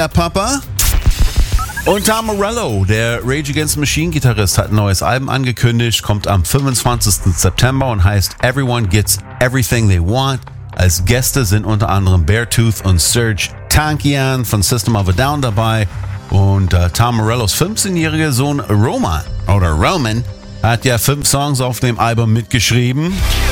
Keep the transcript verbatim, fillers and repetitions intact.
der Papa. Und Tom Morello, der Rage Against the Machine Gitarrist, hat ein neues Album angekündigt, kommt am fünfundzwanzigsten September und heißt Everyone Gets Everything They Want. Als Gäste sind unter anderem Beartooth und Serge Tankian von System of a Down dabei. Und äh, Tom Morellos fünfzehnjähriger Sohn Roman oder Roman hat ja fünf Songs auf dem Album mitgeschrieben.